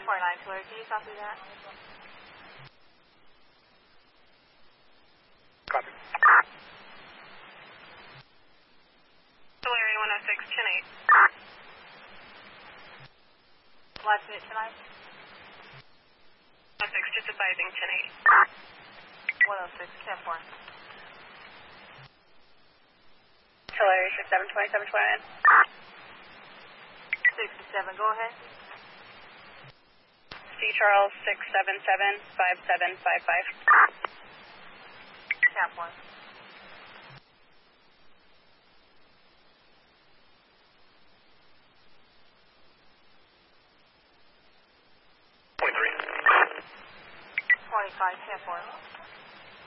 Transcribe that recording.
49, Tulare, can you copy that? Copy. Tulare 106, 10-8. Last minute tonight? 106, just advising 106, 10-4. Tulare 6727, 67, go ahead. C. Charles 677 5755. 10-4. Point 3. 25, 10-4.